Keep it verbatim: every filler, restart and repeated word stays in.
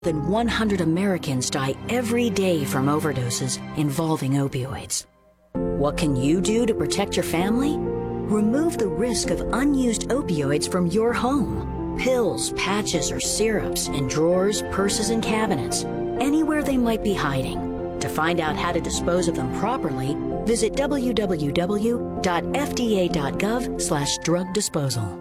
than one hundred Americans die every day from overdoses involving opioids. What can you do to protect your family? Remove the risk of unused opioids from your home. Pills, patches, or syrups in drawers, purses, and cabinets, anywhere they might be hiding. To find out how to dispose of them properly, visit w w w dot f d a dot gov slash drug disposal.